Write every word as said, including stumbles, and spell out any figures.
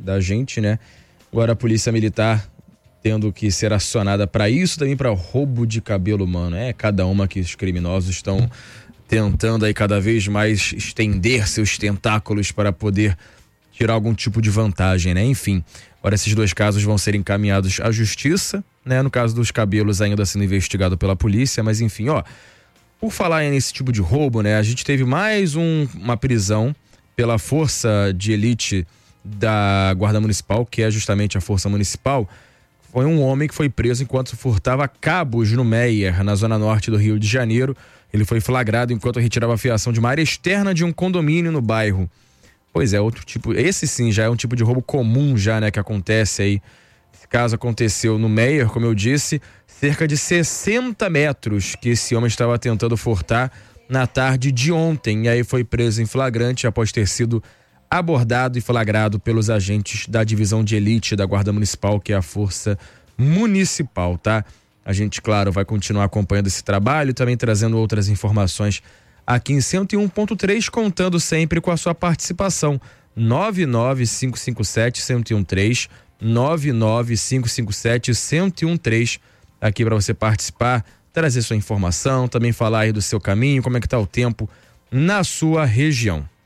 da gente, né? Agora a polícia militar tendo que ser acionada para isso, também para roubo de cabelo humano. É cada uma que os criminosos estão tentando aí cada vez mais estender seus tentáculos para poder tirar algum tipo de vantagem, né? Enfim, agora esses dois casos vão ser encaminhados à justiça, né? No caso dos cabelos ainda sendo investigado pela polícia, mas enfim, ó, por falar nesse tipo de roubo, né? A gente teve mais um, uma prisão pela força de elite da Guarda Municipal, que é justamente a Força Municipal. Foi um homem que foi preso enquanto furtava cabos no Meier, na zona norte do Rio de Janeiro. Ele foi flagrado enquanto retirava a fiação de uma área externa de um condomínio no bairro. Pois é, outro tipo, esse sim já é um tipo de roubo comum já, né, que acontece aí. Esse caso aconteceu no Meier, como eu disse, cerca de sessenta metros que esse homem estava tentando furtar na tarde de ontem. E aí foi preso em flagrante após ter sido abordado e flagrado pelos agentes da divisão de elite da Guarda Municipal, que é a Força Municipal, tá? A gente, claro, vai continuar acompanhando esse trabalho e também trazendo outras informações aqui em cento e um ponto três, contando sempre com a sua participação. nove nove cinco cinco sete, um zero um três, nove nove cinco cinco sete, um zero um três, aqui para você participar, trazer sua informação, também falar aí do seu caminho, como é que tá o tempo na sua região.